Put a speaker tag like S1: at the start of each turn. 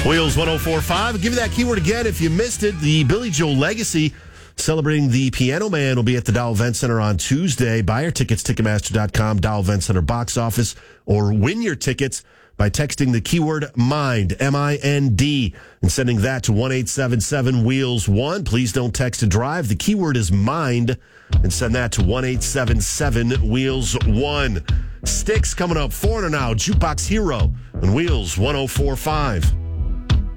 S1: Wheels 1045. I'll give you that keyword again if you missed it. The Billy Joel Legacy celebrating the Piano Man will be at the Dow Event Center on Tuesday. Buy your tickets, Ticketmaster.com, Dow Event Center box office, or win your tickets by texting the keyword MIND, M-I-N-D, and sending that to 1-877-WHEELS-1. Please don't text to drive. The keyword is MIND, and send that to 1-877-WHEELS-1. Sticks coming up, Foreigner now, Jukebox Hero, on Wheels 1045.